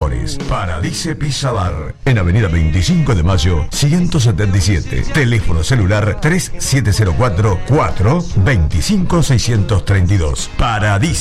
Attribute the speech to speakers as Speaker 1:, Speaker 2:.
Speaker 1: mejores. Paradise Pizza Bar, en Avenida 25 de Mayo, 177. Teléfono celular 3704 4 25 632. Paradise.